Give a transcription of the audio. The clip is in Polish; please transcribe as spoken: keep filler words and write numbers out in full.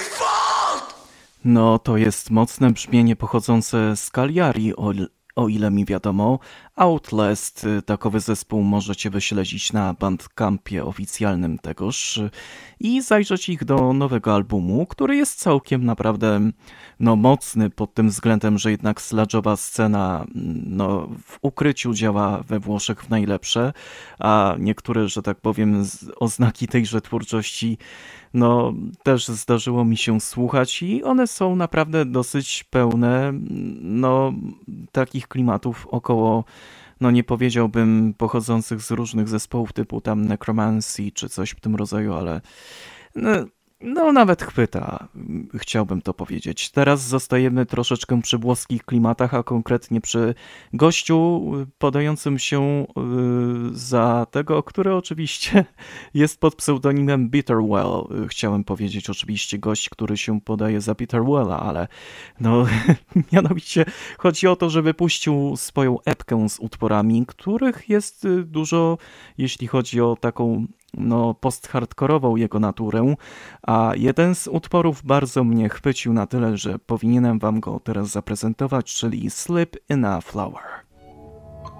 No, to jest mocne brzmienie pochodzące z Cagliari, o, o ile mi wiadomo. Outlast, y, takowy zespół możecie wyśledzić na Bandcampie oficjalnym tegoż y, i zajrzeć ich do nowego albumu, który jest całkiem naprawdę no, mocny pod tym względem, że jednak sludge'owa scena mm, no, w ukryciu działa we Włoszech w najlepsze, a niektóre, że tak powiem, z- oznaki tejże twórczości no, też zdarzyło mi się słuchać i one są naprawdę dosyć pełne, no, takich klimatów około, no nie powiedziałbym pochodzących z różnych zespołów typu tam Necromancy czy coś w tym rodzaju, ale no, no nawet chwyta, chciałbym to powiedzieć. Teraz zostajemy troszeczkę przy włoskich klimatach, a konkretnie przy gościu podającym się y, za tego, który oczywiście jest pod pseudonimem Bitterwell. Chciałem powiedzieć oczywiście gość, który się podaje za Bitterwella, ale no mianowicie chodzi o to, że wypuścił swoją epkę z utworami, których jest y, dużo, jeśli chodzi o taką no, post-hardkorową jego naturę, a jeden z utworów bardzo mnie chwycił na tyle, że powinienem wam go teraz zaprezentować, czyli Slip in a Flower.